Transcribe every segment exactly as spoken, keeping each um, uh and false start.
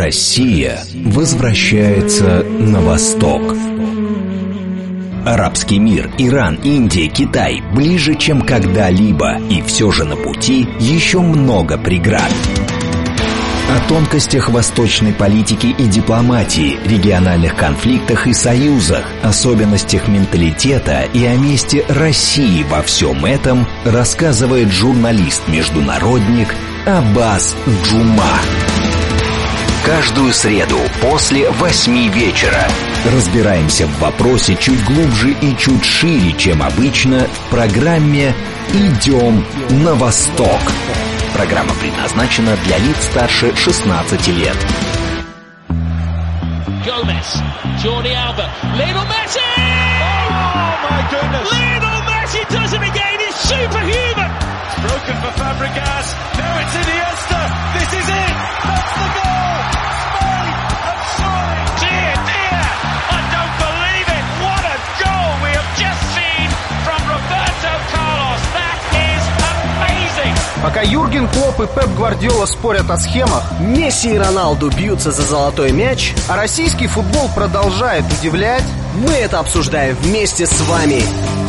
Россия возвращается на восток. Арабский мир, Иран, Индия, Китай ближе, чем когда-либо, и все же на пути еще много преград. О тонкостях восточной политики и дипломатии, региональных конфликтах и союзах, особенностях менталитета и о месте России во всем этом рассказывает журналист-международник Аббас Джума. Каждую среду после восьми вечера разбираемся в вопросе чуть глубже и чуть шире, чем обычно, в программе «Идем на восток». Программа предназначена для лиц старше шестнадцати лет. Gomez, Jordi Alba, Lionel Messi! Oh my goodness! Lionel Messi does it again. It's superhuman. It's broken for Fabregas. Now it's Iniesta. This is it. That's the goal. Spain have scored. Dear, dear, I don't believe it. What a goal we have just seen from Roberto Carlos. That is amazing. Пока Юрген Клопп и Пеп Гвардиола спорят о схемах, Месси и Роналду бьются за золотой мяч, а российский футбол продолжает удивлять, мы это обсуждаем вместе с вами.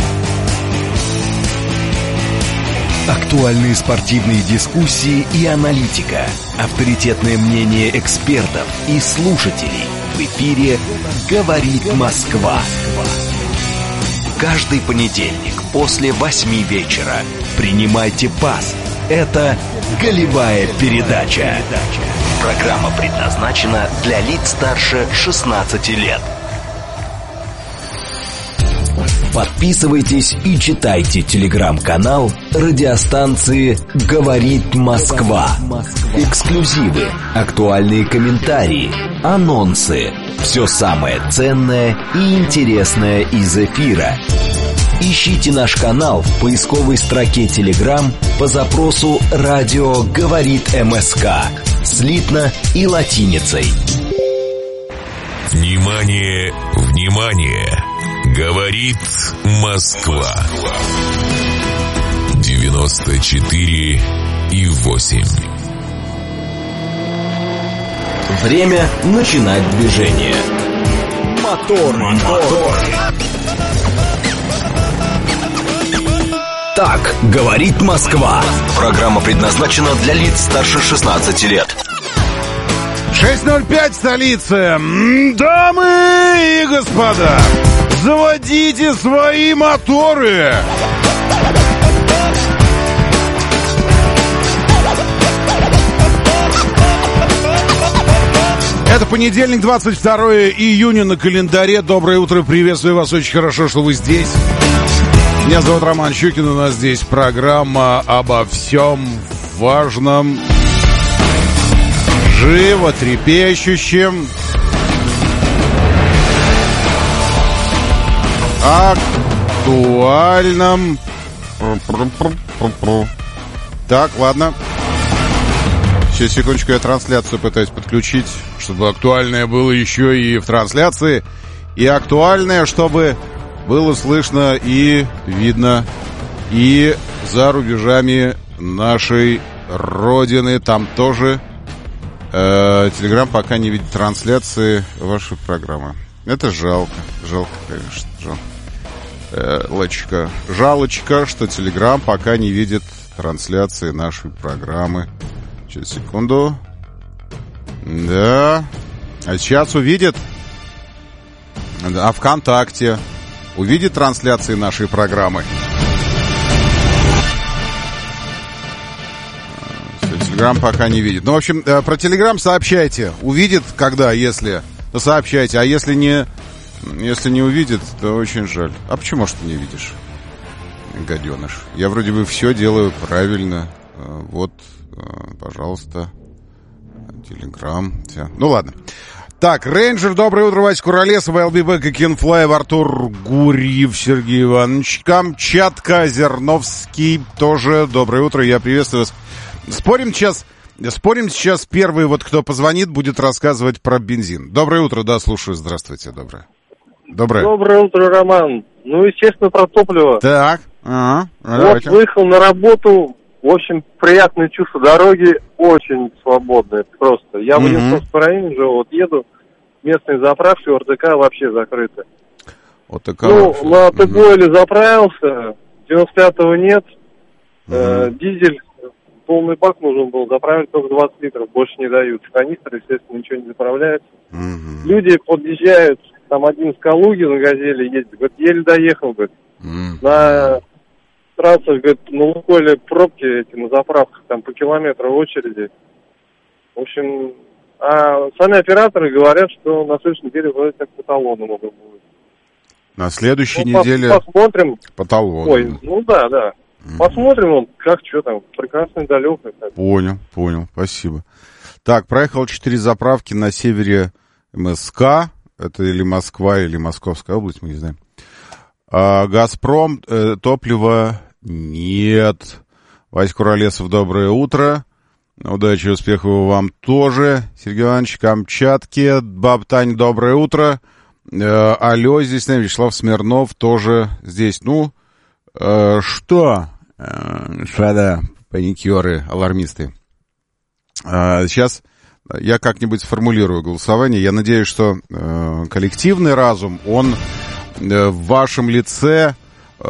Актуальные спортивные дискуссии и аналитика, авторитетное мнение экспертов и слушателей. В эфире «Говорит Москва». Каждый понедельник после восьми вечера принимайте пас. Это «Голевая передача». Программа предназначена для лиц старше шестнадцати лет. Подписывайтесь и читайте телеграм-канал радиостанции «Говорит Москва». Эксклюзивы, актуальные комментарии, анонсы. Все самое ценное и интересное из эфира. Ищите наш канал в поисковой строке Telegram по запросу «Радио говорит МСК» слитно и латиницей. Внимание, внимание! Говорит Москва. девяносто четыре и восемь. Время начинать движение. Мотор, мотор. Так говорит Москва. Программа предназначена для лиц старше шестнадцати лет. шесть ноль пять, столица. Дамы и господа, заводите свои моторы. Это понедельник, двадцать второе июня на календаре. Доброе утро, приветствую вас, очень хорошо, что вы здесь. Меня зовут Роман Щукин, у нас здесь программа обо всем важном, животрепещущем, актуальном. Так, ладно. Сейчас, секундочку, я трансляцию пытаюсь подключить, чтобы актуальное было еще и в трансляции, и актуальное, чтобы было слышно и видно и за рубежами нашей родины. Там тоже э, Телеграм пока не видит трансляции вашей программы. Это жалко, жалко, конечно, жалко. Э, лочка, жалочка, что Телеграм пока не видит трансляции нашей программы. Сейчас, секунду. Да. А сейчас увидит. А ВКонтакте увидит трансляции нашей программы. Телеграм пока не видит. Ну, в общем, про Телеграм сообщайте. Увидит, когда, если. То сообщайте. А если не, если не увидит, то очень жаль. А почему, что не видишь, гаденыш? Я вроде бы все делаю правильно. Вот, пожалуйста. Телеграм. Все. Ну, ладно. Так, Рейнджер, доброе утро, Вася Куролесов, эл би Бэк и Кенфлайв, Артур Гурьев, Сергей Иванович, Камчатка, Зерновский, тоже доброе утро, я приветствую вас. Спорим сейчас, спорим сейчас, первый вот, кто позвонит, будет рассказывать про бензин. Доброе утро, да, слушаю, здравствуйте, доброе. Доброе. Доброе утро, Роман. Ну, естественно, про топливо. Так, ага, вот давайте. Выехал на работу, В общем, приятное чувство дороги, очень свободное, просто. Я в Ленинском районе живу, вот еду, местные заправки у РДК вообще закрыты. ОТК ну, вообще. на Т-Бойле заправился, девяносто пятого нет, угу. э, дизель, полный бак нужен был, заправить только двадцать литров, больше не дают. Канистры, естественно, ничего не заправляется. Угу. Люди подъезжают, там один из Калуги на «Газели» ездит, говорит, еле доехал, говорит, угу. на... трассах, говорит, на Лукойле пробки эти на заправках, там по километру очереди. В общем, а сами операторы говорят, что на следующей неделе вроде как по талону могут будет. На следующей ну, неделе пос- посмотрим. По талону. Ой, ну да, да. Mm-hmm. Посмотрим, он как, что там, прекрасный далекий. Понял, понял, спасибо. Так, проехал четыре заправки на севере МСК. Это или Москва, или Московская область, мы не знаем. А, Газпром, э, топливо нет. Вась Куролесов, доброе утро. Удачи, успехов вам тоже. Сергей Иванович, Камчатки. Баб Тань, доброе утро. Э, алло, здесь Вячеслав Смирнов тоже здесь. Ну, э, что, э, господа паникеры, алармисты. Э, сейчас я как-нибудь сформулирую голосование. Я надеюсь, что э, коллективный разум, он э, в вашем лице, э,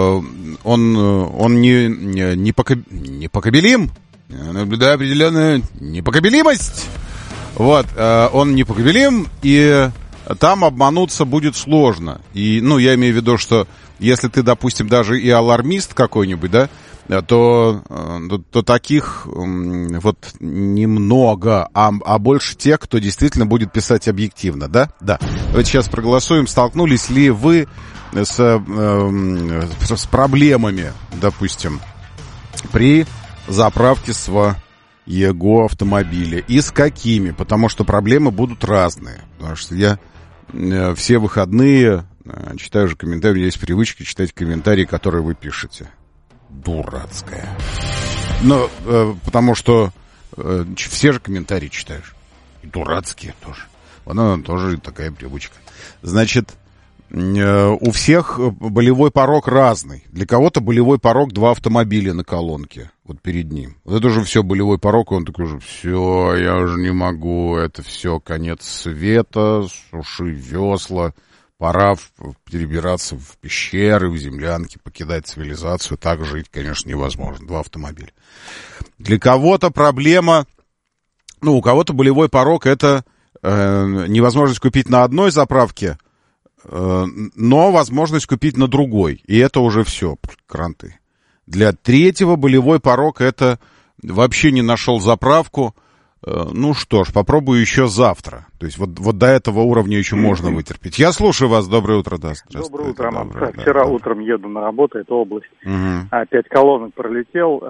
он, он не, не, не, покоб... непокобелим. Я наблюдаю определенную непокобелимость. Вот, э, он непокобелим, и там обмануться будет сложно. И, ну, я имею в виду, что если ты, допустим, даже и алармист какой-нибудь, да, то, то, то таких вот немного, а, а больше тех, кто действительно будет писать объективно, да? Да. Давайте сейчас проголосуем. Столкнулись ли вы с, э, с проблемами, допустим, при заправке своего автомобиля? И с какими? Потому что проблемы будут разные. Потому что я э, все выходные э, читаю же комментарии. У меня есть привычка читать комментарии, которые вы пишете. Дурацкая. Ну, э, потому что э, все же комментарии читаешь. И дурацкие тоже. Она тоже такая привычка. Значит, э, у всех болевой порог разный. Для кого-то болевой порог два автомобиля на колонке. Вот перед ним. Вот это уже все болевой порог, и он такой уже, все, я уже не могу, это все, конец света, суши весла. Пора перебираться в пещеры, в землянки, покидать цивилизацию. Так жить, конечно, невозможно. Два автомобиля. Для кого-то проблема... Ну, у кого-то болевой порог — это э, невозможность купить на одной заправке, э, но возможность купить на другой. И это уже все, кранты. Для третьего болевой порог — это вообще не нашел заправку. Ну что ж, попробую еще завтра. То есть вот, вот до этого уровня еще можно вытерпеть. Я слушаю вас. Доброе утро, да. Доброе утро, Роман. Доброе, Вчера да, утром еду на работу, это область. Угу. Опять колонок пролетел.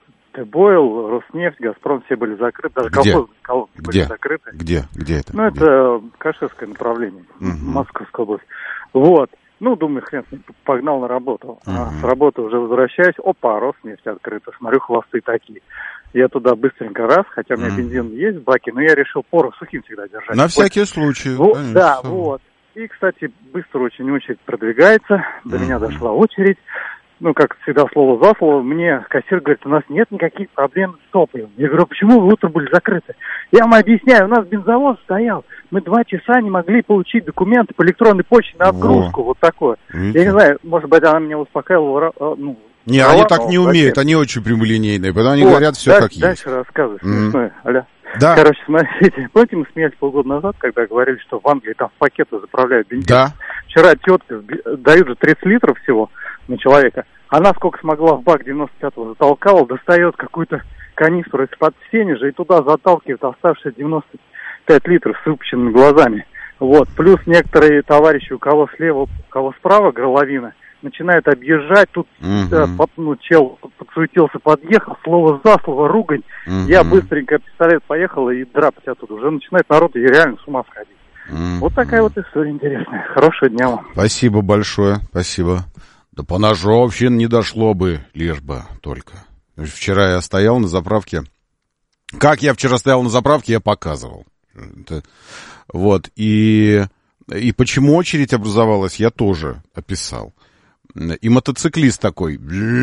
Т-Бойл, Роснефть, Газпром, все были закрыты. Даже колхозные колонки Где? были закрыты. Где? Где это? Ну, Где? это Каширское направление, угу. Московская область. Вот. Ну, думаю, хрен, погнал на работу. Uh-huh. А с работы уже возвращаюсь. Опа, Роснефть открыта. Смотрю, хвосты такие. Я туда быстренько раз, хотя у меня uh-huh. бензин есть в баке, но я решил порох сухим всегда держать. На всякий случай. Вот, да, вот. И, кстати, быстро очень очередь продвигается. До uh-huh. меня дошла очередь. Ну, как всегда, слово за слово. Мне кассир говорит, у нас нет никаких проблем с топливом. Я говорю, почему вы утром были закрыты? Я вам объясняю, у нас бензовоз стоял. Мы два часа не могли получить документы по электронной почте на отгрузку. Во. Вот такое. Видите? Я не знаю, может быть, она меня успокаивала. Ну, не, права, они так не умеют, они очень прямолинейные. Потому они вот, говорят все дальше, как есть. Дальше рассказывай. Mm-hmm. Аля. Да. Короче, смотрите, помните, мы смеялись полгода назад, когда говорили, что в Англии там в пакеты заправляют бензин. Да. Вчера тетка дают же тридцать литров всего на человека. Она сколько смогла в бак девяносто пятого затолкала, достает какую-то канистру из-под сенежа и туда заталкивает оставшиеся девяносто пять литров с выпущенными глазами. Вот. Плюс некоторые товарищи, у кого слева, у кого справа горловина, начинают объезжать. Тут uh-huh. да, под, ну, чел подсуетился, подъехал, слово за слово, ругань. Uh-huh. Я быстренько пистолет поехал и драпать оттуда. Уже начинает народ и реально с ума сходить. Uh-huh. Вот такая вот история интересная. Хорошего дня вам. Спасибо большое. Спасибо. Да по ножовщине не дошло бы, лишь бы только. Вчера я стоял на заправке. Как я вчера стоял на заправке, я показывал. Это, вот. И, и почему очередь образовалась, я тоже описал. И мотоциклист такой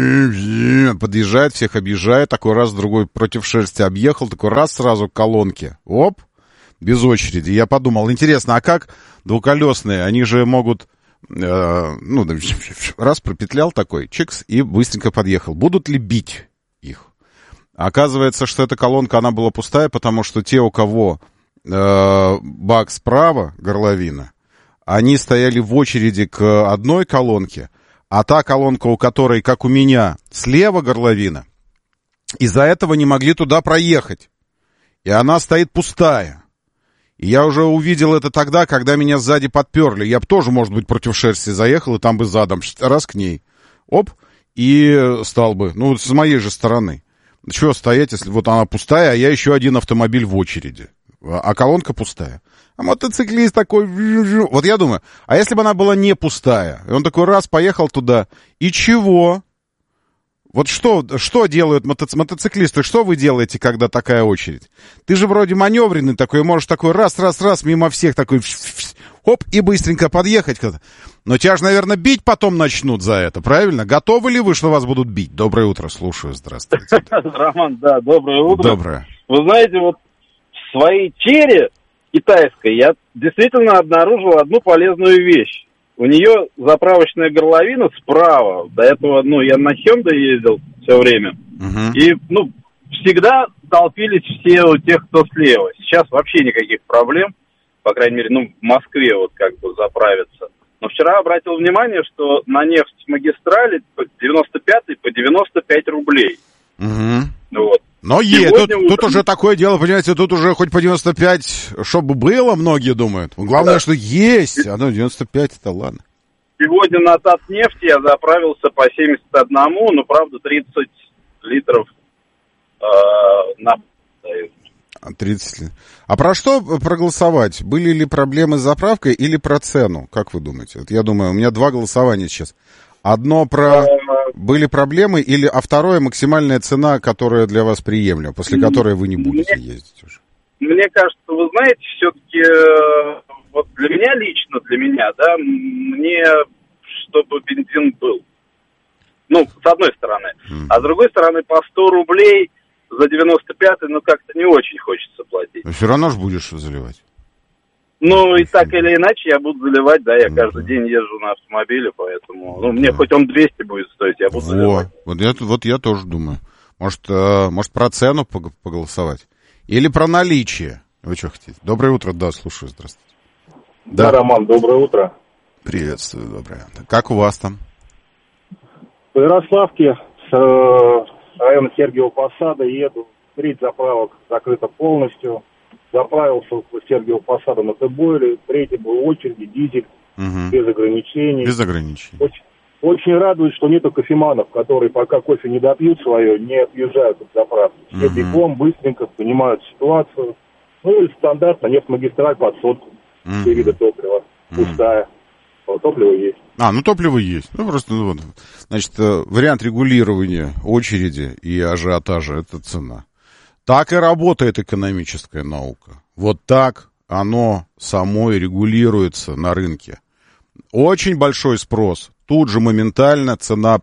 подъезжает, всех объезжает, такой раз, другой против шерсти объехал, такой раз сразу к колонке, оп, без очереди. Я подумал, интересно, а как двухколесные, они же могут, э, ну, раз пропетлял такой, чикс, и быстренько подъехал. Будут ли бить их? Оказывается, что эта колонка, она была пустая, потому что те, у кого э, бак справа, горловина, они стояли в очереди к одной колонке, а та колонка, у которой, как у меня, слева горловина, из-за этого не могли туда проехать. И она стоит пустая. И я уже увидел это тогда, когда меня сзади подперли. Я бы тоже, может быть, против шерсти заехал, и там бы задом раз к ней. Оп, и стал бы. Ну, с моей же стороны. Чего стоять, если вот она пустая, а я еще один автомобиль в очереди. А колонка пустая. А мотоциклист такой... Вот я думаю, а если бы она была не пустая? И он такой раз поехал туда. И чего? Вот что, что делают мотоци... мотоциклисты? Что вы делаете, когда такая очередь? Ты же вроде маневренный такой, можешь такой раз-раз-раз мимо всех такой... Оп, и быстренько подъехать. Но тебя же, наверное, бить потом начнут за это, правильно? Готовы ли вы, что вас будут бить? Доброе утро, слушаю, здравствуйте. Роман, да, доброе утро. Доброе. Вы знаете, вот в своей чере китайской я действительно обнаружил одну полезную вещь. У нее заправочная горловина справа. До этого, ну, я на Hyundai ездил все время. Uh-huh. И, ну, всегда толпились все у тех, кто слева. Сейчас вообще никаких проблем. По крайней мере, ну, в Москве вот как бы заправиться. Но вчера обратил внимание, что на нефть-магистрали девяносто пятый по девяносто пять рублей. Uh-huh. Вот. Но е, тут, утром... тут уже такое дело, понимаете, тут уже хоть по девяносто пять, чтобы было, многие думают. Главное, да. Что есть, а ну девяносто пять, это ладно. Сегодня на Татнефти я заправился по семьдесят один, но, правда, тридцать литров э, на... тридцать литров. А про что проголосовать? Были ли проблемы с заправкой или про цену? Как вы думаете? Вот я думаю, у меня два голосования сейчас. Одно про... Были проблемы, или, а второе, максимальная цена, которая для вас приемлема, после которой вы не будете мне, ездить уже? Мне кажется, вы знаете, все-таки, вот для меня лично, для меня, да, мне, чтобы бензин был. Ну, с одной стороны. Mm. А с другой стороны, по сто рублей за девяносто пятый, ну, как-то не очень хочется платить. Но все равно же будешь заливать. Ну, и так или иначе я буду заливать, да, я каждый день езжу на автомобиле, поэтому, ну, мне хоть он двести будет стоить, я буду Во. заливать. Вот я, вот я тоже думаю. Может, э, может, про цену поголосовать? Или про наличие? Вы что хотите? Доброе утро, да, слушаю, здравствуйте. Да, да, Роман, доброе утро. Приветствую, доброе. Как у вас там? В Ярославке с э, района Сергиева Посада еду, треть заправок закрыта полностью. Заправился в Сергиева Посада на Т-бойле, третий был в очереди, дизель, угу. без ограничений. Без ограничений. Очень, очень радует, что нету кофеманов, которые пока кофе не допьют свое, не отъезжают от заправки. Все угу. бегом, быстренько понимают ситуацию. Ну и стандартно, нефть-магистраль под сотку, угу. все виды топлива, угу. пустая. Но топливо есть. А, ну топливо есть. Ну просто, ну, вот. Значит, вариант регулирования очереди и ажиотажа – это цена. Так и работает экономическая наука. Вот так оно само и регулируется на рынке. Очень большой спрос. Тут же моментально цена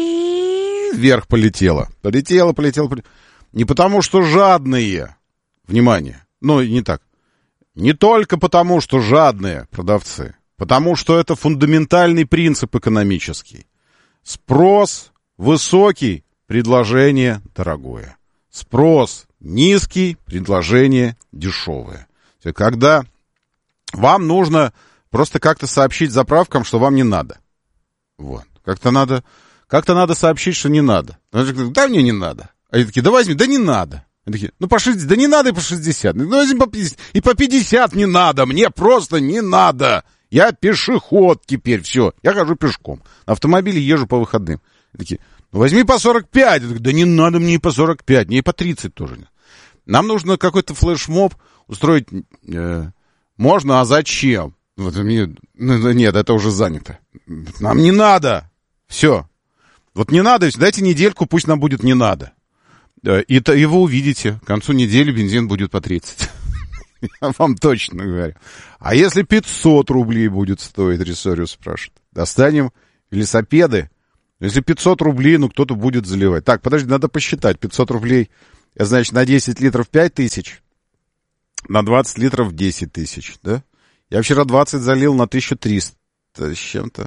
вверх полетела. Полетела, полетела, полетела. Не потому, что жадные. Внимание. Ну, не так. Не только потому, что жадные продавцы. Потому что это фундаментальный принцип экономический. Спрос высокий, предложение дорогое. Спрос низкий, предложение дешевое. Когда вам нужно просто как-то сообщить заправкам, что вам не надо. Вот. Как-то надо, как-то надо сообщить, что не надо. Да, мне не надо. А они такие, да возьми, да не надо. Они такие, ну по шестьдесят, да не надо и по шестьдесят. Ну возьми по пятьдесят. И по пятьдесят не надо, мне просто не надо. Я пешеход теперь, все. Я хожу пешком. На автомобиле езжу по выходным. Они такие, ну возьми по сорок пять. Я такой, да не надо мне и по сорок пять, мне и по тридцать тоже нет. Нам нужно какой-то флешмоб устроить. Э, можно, а зачем? Вот, мне, ну, нет, это уже занято. Нам не надо. Все. Вот не надо, дайте недельку, пусть нам будет не надо. И, то, и вы увидите, к концу недели бензин будет по тридцать. Я вам точно говорю. А если пятьсот рублей будет стоить, Ресориус спрашивает, достанем велосипеды. Если пятьсот рублей, ну, кто-то будет заливать. Так, подожди, надо посчитать. пятьсот рублей, значит, на десять литров пять тысяч, на двадцать литров десять тысяч, да? Я вчера двадцать залил на тысячу триста с чем-то.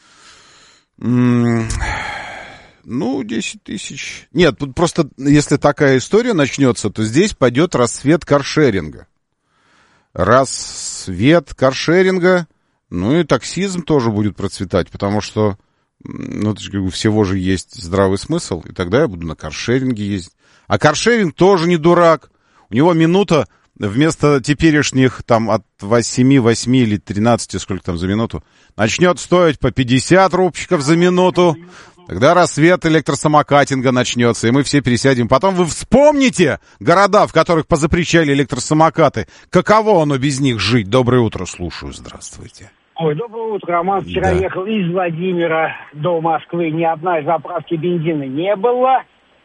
М-м- ну, десять тысяч. Нет, тут просто, если такая история начнется, то здесь пойдет рассвет каршеринга. Рассвет каршеринга, ну и таксизм тоже будет процветать, потому что, ну, у всего же есть здравый смысл, и тогда я буду на каршеринге ездить. А каршеринг тоже не дурак. У него минута вместо теперешних там от семи, восьми или тринадцати, сколько там за минуту, начнет стоить по пятьдесят рубчиков за минуту. Тогда рассвет электросамокатинга начнется, и мы все пересядем. Потом вы вспомните города, в которых позапрещали электросамокаты. Каково оно без них жить? Доброе утро, слушаю, здравствуйте. Ой, доброе утро, Роман. Вчера да. ехал из Владимира до Москвы. Ни одной заправки бензина не было.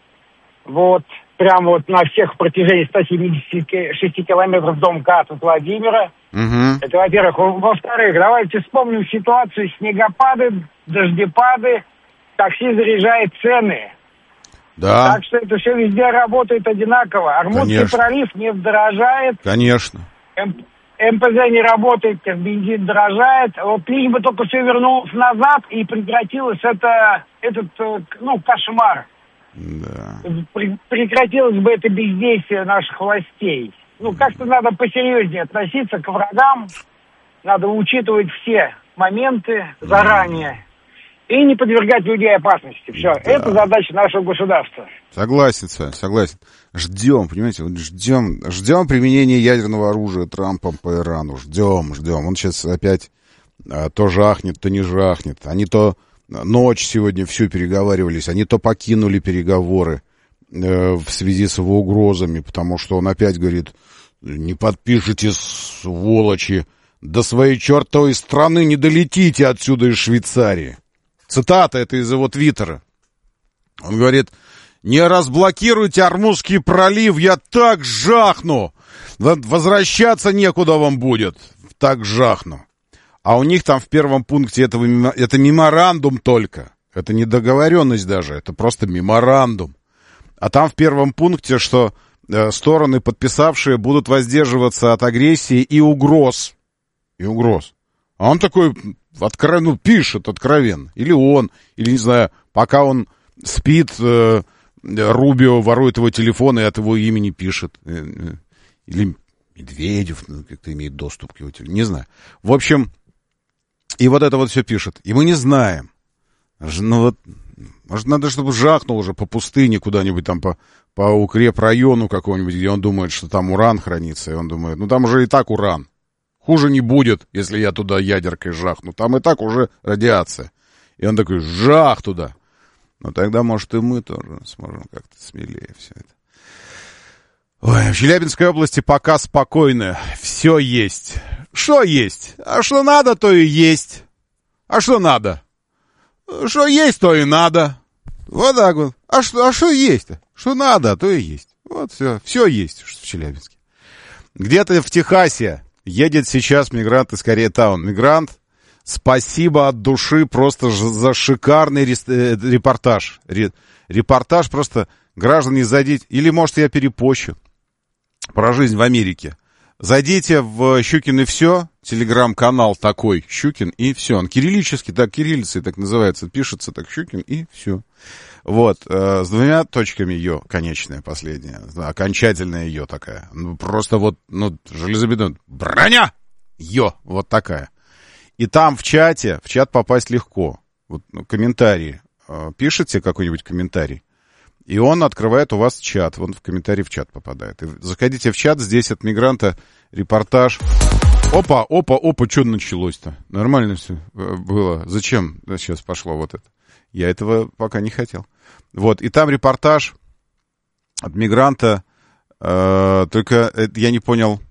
Вот, прямо вот на всех протяжении ста семидесяти шести километров до МКАД от Владимира. Угу. Это, во-первых. Во-вторых, давайте вспомним ситуацию: снегопады, дождепады. Такси заряжает цены. Да. Так что это все везде работает одинаково. Армудский Конечно. пролив не дорожает. Конечно. М- МПЗ не работает, бензин дорожает. Вот лишь бы только все вернулось назад и прекратилось это, этот, ну, кошмар. Да. Прекратилось бы это бездействие наших властей. Ну, как-то надо посерьезнее относиться к врагам. Надо учитывать все моменты заранее. И не подвергать людей опасности. Все. Да. Это задача нашего государства. Согласен, Сань, согласен. Ждем, понимаете, вот ждем, ждем применения ядерного оружия Трампом по Ирану. Ждем, ждем. Он сейчас опять а, то жахнет, то не жахнет. Они то ночь сегодня всю переговаривались, они то покинули переговоры э, в связи с его угрозами, потому что он опять говорит: не подпишите, сволочи, до своей чертовой страны не долетите отсюда из Швейцарии. Цитата это из его твиттера. Он говорит: не разблокируйте Армузский пролив, я так жахну. Возвращаться некуда вам будет. Так жахну. А у них там в первом пункте этого, это меморандум только. Это не договоренность даже, это просто меморандум. А там в первом пункте, что э, стороны, подписавшие, будут воздерживаться от агрессии и угроз. И угроз. А он такой... Откро... ну, пишет откровенно. Или он, или, не знаю, пока он спит, э, Рубио ворует его телефон и от его имени пишет. Э, э, или Медведев, ну, как-то имеет доступ к его телефону. Не знаю. В общем, и вот это вот все пишет. И мы не знаем. Ну, вот, может, надо, чтобы жахнул уже по пустыне куда-нибудь там, по, по укрепрайону какому-нибудь, где он думает, что там уран хранится. И он думает, ну, там уже и так уран. Хуже не будет, если я туда ядеркой жахну. Там и так уже радиация. И он такой: жах туда. Ну, тогда, может, и мы тоже сможем как-то смелее все это. Ой, в Челябинской области пока спокойно. Все есть. Что есть? А что надо, то и есть. А что надо? Что есть, то и надо. Вот так вот. А что, а что есть-то? Что надо, то и есть. Вот все. Все есть в Челябинске. Где-то в Техасе едет сейчас мигрант из Кореятаун. Мигрант, спасибо от души просто за шикарный репортаж. Репортаж просто, граждане, зайдите. Или, может, я перепощу про жизнь в Америке. Зайдите в Щукин и все. Телеграм-канал такой, Щукин и все. Он кириллический, так, кириллицей так называется. Пишется так, Щукин и все. Вот, э, с двумя точками ее, конечная, последняя, окончательная ее такая. Ну, просто вот, ну, железобетон, броня! Ее, вот такая. И там в чате, в чат попасть легко. Вот, ну, комментарии. Э, пишите какой-нибудь комментарий, и он открывает у вас чат. Вон в комментарий в чат попадает. И заходите в чат, здесь от мигранта репортаж. Опа, опа, опа, что началось-то? Нормально все было. Зачем сейчас пошло вот это? Я этого пока не хотел. Вот, и там репортаж от мигранта, э, только это, я не понял,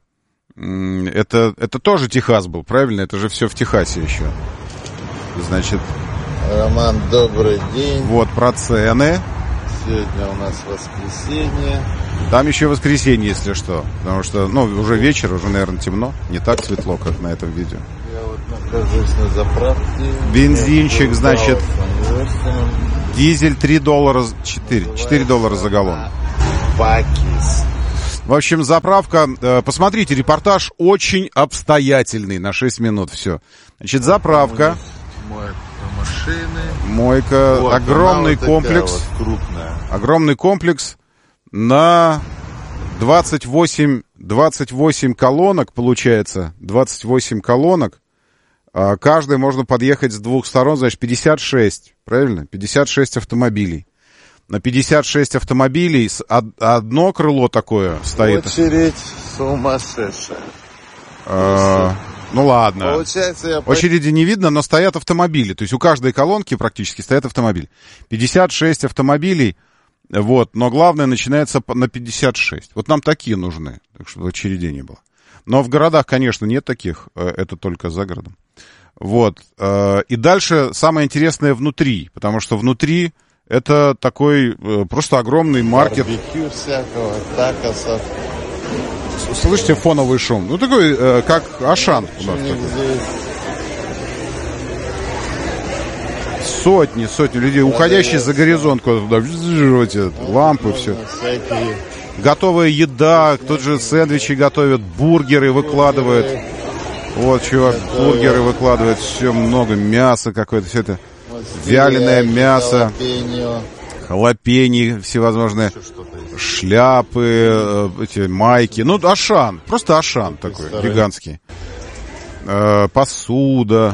это, это тоже Техас был, правильно? Это же все в Техасе еще. Значит... Роман, добрый день. Вот про цены. Сегодня у нас воскресенье. Там еще воскресенье, если что. Потому что, ну, уже вечер, уже, наверное, темно. Не так светло, как на этом видео. Я вот Нахожусь на заправке. Бензинчик, значит, дизель три доллара, четыре, четыре доллара за галлон. Бакис. В общем, заправка, э, посмотрите, репортаж очень обстоятельный, на шесть минут, все. Значит, заправка. Мойка машины. Мойка, Вот, огромный вот комплекс. Вот, крупная. Огромный комплекс на двадцать восемь, двадцать восемь колонок, получается, двадцать восемь колонок. А каждой можно подъехать с двух сторон, значит, пятьдесят шесть, правильно? пятьдесят шесть автомобилей. На пятьдесят шесть автомобилей одно крыло такое стоит. Очередь сумасшедшая. А, ну ладно. Получается, я... Очереди не видно, но стоят автомобили. То есть у каждой колонки практически стоят автомобили. пятьдесят шесть автомобилей, вот, но главное начинается на пятьдесят шесть. Вот нам такие нужны, так чтобы очередей не было. Но в городах, конечно, нет таких, это только за городом. Вот. И дальше самое интересное внутри, потому что внутри это такой э, просто огромный маркет. Барбекю всякого, такосов. Слышите фоновый шум? Ну, такой, э, как Ашан у нас такой. Сотни, сотни людей, уходящие за горизонт куда-то туда, эти лампы, все. Всякие. Готовая еда, тут же сэндвичи готовят, бургеры выкладывают. Вот, чувак, бургеры выкладывает, все много, мяса какое-то, все это. Вяленое мясо, халапеньи всевозможные, шляпы, эти майки. Ну, Ашан, просто Ашан такой, гигантский. Э, посуда.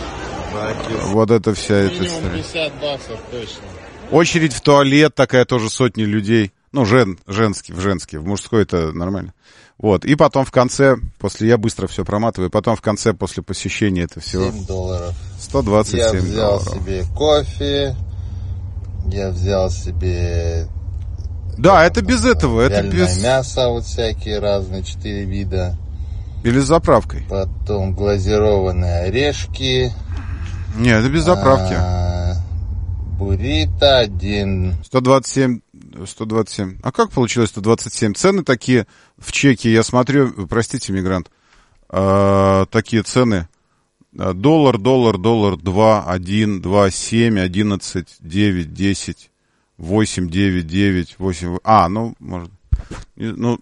Вот это вся эта история. Очередь в туалет такая тоже, сотни людей. Ну, жен, женский, в женский, в мужской это нормально. Вот, и потом в конце, после, я быстро все проматываю, потом в конце, после посещения этого всего... семь долларов. сто двадцать семь я взял долларов. себе кофе, я взял себе... Да, это без этого, это без... мясо вот всякие разные, четыре вида. Или с заправкой. Потом глазированные орешки. Нет, это без заправки. А, буррито один. сто двадцать семь, сто двадцать семь. А как получилось сто двадцать семь? Цены такие в чеке, я смотрю, простите, мигрант, а, такие цены. Доллар, доллар, доллар, два, один, два, семь, одиннадцать, девять, десять, восемь, девять, девять, восемь. А, ну, может, ну,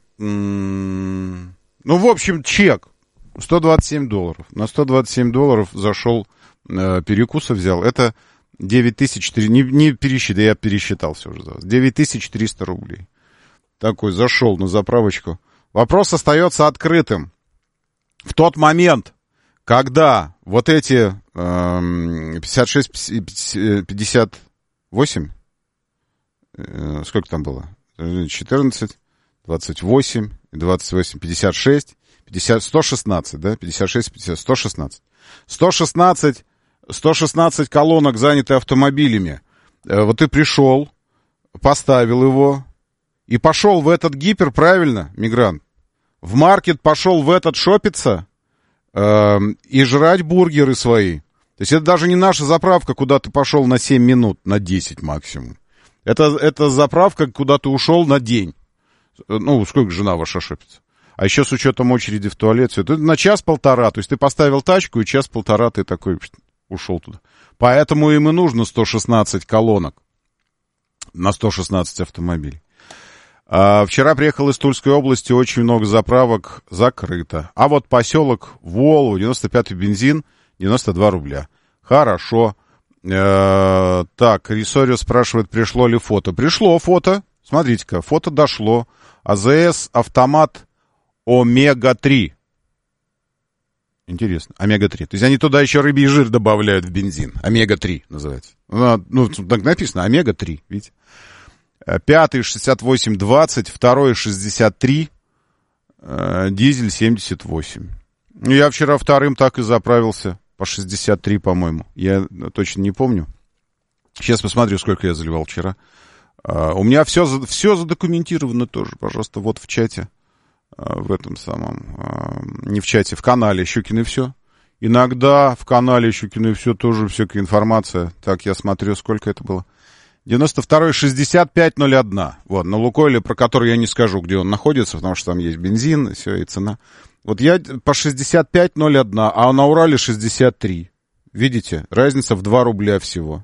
м- ну, в общем, чек. сто двадцать семь долларов. На сто двадцать семь долларов зашел, э, перекуса взял. Это девять тысяч, не, не пересчитал, я пересчитал все уже. девять тысяч триста рублей. Такой зашел на заправочку. Вопрос остается открытым. В тот момент, когда вот эти э, пятьдесят шесть, пятьдесят восемь, э, сколько там было? четырнадцать, двадцать восемь, двадцать восемь, пятьдесят шесть, пятьдесят, сто шестнадцать, да? пятьдесят шесть, пятьдесят, сто шестнадцать. сто шестнадцать, сто шестнадцать колонок заняты автомобилями. Э, вот ты пришел, поставил его и пошел в этот гипер, правильно, мигрант? В маркет пошел в этот шопиться э, и жрать бургеры свои. То есть это даже не наша заправка, куда ты пошел на семь минут, на десять максимум. Это, это заправка, куда ты ушел на день. Ну, сколько жена ваша шопится. А еще с учетом очереди в туалет, все это на час-полтора. То есть ты поставил тачку, и час-полтора ты такой ушел туда. Поэтому им и нужно сто шестнадцать колонок на сто шестнадцать автомобилей. А вчера приехал из Тульской области, очень много заправок закрыто. А вот поселок Волово, девяносто пятый бензин, девяносто два рубля. Хорошо. Э-э- так, Рисорио спрашивает, пришло ли фото. Пришло фото. Смотрите-ка, фото дошло. АЗС автомат Омега три. Интересно, Омега три. То есть они туда еще рыбий жир добавляют в бензин. Омега три называется. Ну, так написано, Омега три, видите. Пятый шестьдесят восемь двадцать, второй шестьдесят три, э, дизель семьдесят восемь. Я вчера вторым так и заправился, по шестьдесят три, по-моему. Я точно не помню. Сейчас посмотрю, сколько я заливал вчера. Uh, у меня все, все задокументировано тоже, пожалуйста, вот в чате, uh, в этом самом, uh, не в чате, в канале Щукин и все. Иногда в канале Щукин и все тоже всякая информация. Так, я смотрю, сколько это было. девяносто второй шестьдесят пять ноль один. Вот, на Лукойле, про который я не скажу, где он находится, потому что там есть бензин, и все, и цена. Вот я по шестьдесят пять ноль один, а на Урале шестьдесят три. Видите? Разница в два рубля всего.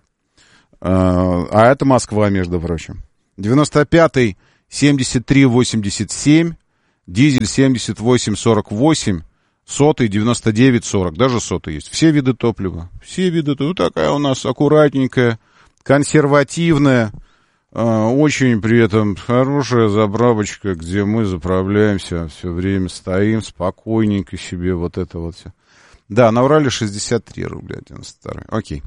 А это Москва, между прочим. девяносто пятый семьдесят три восемьдесят семь, дизель семьдесят восемь сорок восемь, сотый девяносто девять сорок, даже сотый есть. Все виды топлива. Все виды топлива. Ну, такая у нас аккуратненькая, консервативная, очень при этом хорошая заправочка, где мы заправляемся, все время стоим спокойненько себе, вот это вот все. Да, на Урале шестьдесят три рубля девяносто два. Окей.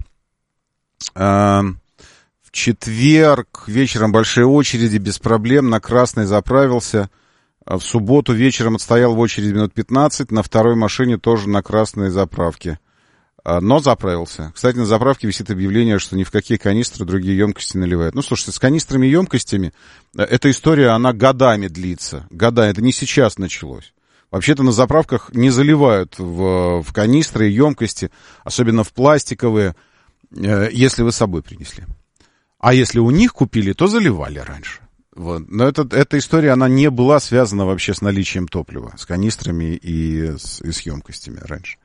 А, в четверг вечером большие очереди, без проблем, на красный заправился. В субботу вечером отстоял в очереди минут пятнадцать, на второй машине тоже на красной заправке. Но заправился. Кстати, на заправке висит объявление, что ни в какие канистры другие емкости наливают. Ну, слушайте, с канистрами и емкостями эта история, она годами длится. Года, это не сейчас началось. Вообще-то на заправках не заливают в, в канистры и емкости, особенно в пластиковые, если вы с собой принесли. А если у них купили, то заливали раньше. Вот. Но это, эта история, она не была связана вообще с наличием топлива, с канистрами и с, и с емкостями раньше.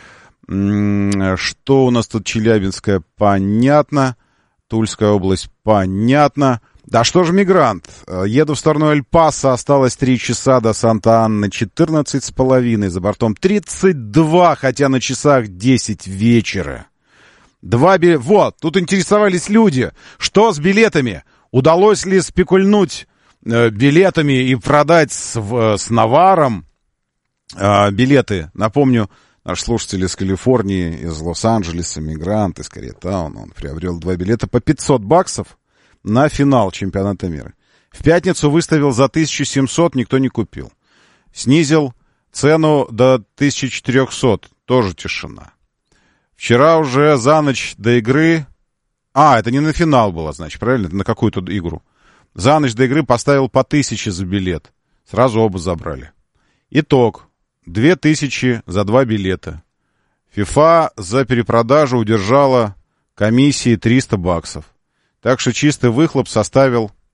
Что у нас тут? Челябинская, понятно. Тульская область, понятно. Да что же мигрант? Еду в сторону Эль-Паса, осталось три часа до Санта-Анны, четырнадцать с половиной, за бортом тридцать два, хотя на часах десять вечера. Два билета. Вот, тут интересовались люди, что с билетами? Удалось ли спекульнуть э, билетами и продать с, в, с наваром э, билеты? Напомню, наш слушатель из Калифорнии, из Лос-Анджелеса, мигрант из Корейтауна, он приобрел два билета по пятьсот баксов на финал чемпионата мира. В пятницу выставил за тысячу семьсот, никто не купил. Снизил цену до тысяча четыреста, тоже тишина. Вчера уже за ночь до игры... А, это не на финал было, значит, правильно? Это на какую-то игру. За ночь до игры поставил по тысяче за билет. Сразу оба забрали. Итог. Две тысячи за два билета. ФИФА за перепродажу удержала комиссии триста баксов. Так что чистый выхлоп составил